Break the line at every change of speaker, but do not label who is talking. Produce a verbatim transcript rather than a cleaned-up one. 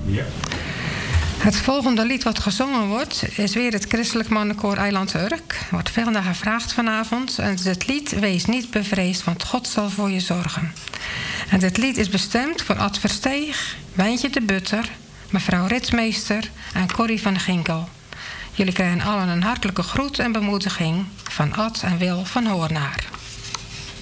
Ja.
Het volgende lied wat gezongen wordt is weer het Christelijk Mannenkoor Eiland Urk. Wordt veel naar gevraagd vanavond. En het is het lied Wees niet bevreesd, want God zal voor je zorgen. En dit lied is bestemd voor Ad Versteeg, Wijntje de Butter, mevrouw Ritsmeester en Corrie van Ginkel. Jullie krijgen allen een hartelijke groet en bemoediging van Ad en Wil van Hoornaar.